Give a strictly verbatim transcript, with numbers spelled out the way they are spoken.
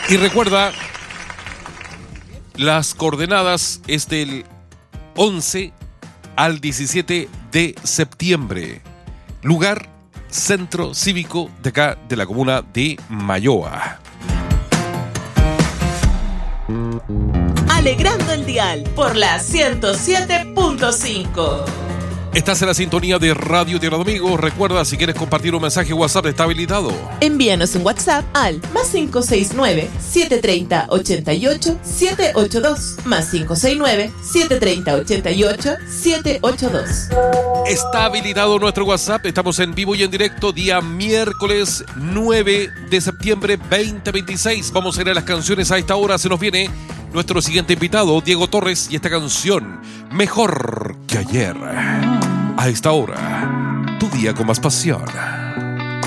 Y recuerda, las coordenadas es del once al diecisiete de septiembre. Lugar, Centro Cívico de acá, de la comuna de Mayoa. Alegrando el dial por la ciento siete punto cinco. Estás en la sintonía de Radio Tierra de Amigos. Recuerda, si quieres compartir un mensaje, WhatsApp está habilitado. Envíanos un WhatsApp al más cinco seis nueve, siete tres cero, ocho ocho, siete ocho dos. Más cinco seis nueve, siete tres cero, ocho ocho, siete ocho dos. Está habilitado nuestro WhatsApp. Estamos en vivo y en directo, día miércoles nueve de septiembre veinte veintiséis. Vamos a ir a las canciones a esta hora. Se nos viene nuestro siguiente invitado, Diego Torres, y esta canción, Mejor que ayer. A esta hora, tu día con más pasión.